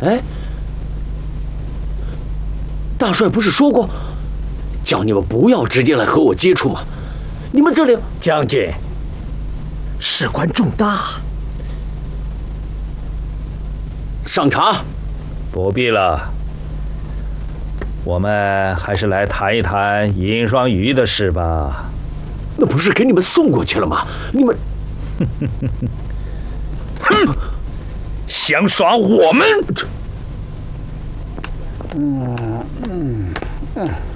哎，大帅不是说过，叫你们不要直接来和我接触吗？你们这里， 将军，事关重大， 上茶。 不必了，我们还是来谈一谈尹双鱼的事吧。 那不是给你们送过去了吗？你们， 哼，想耍我们？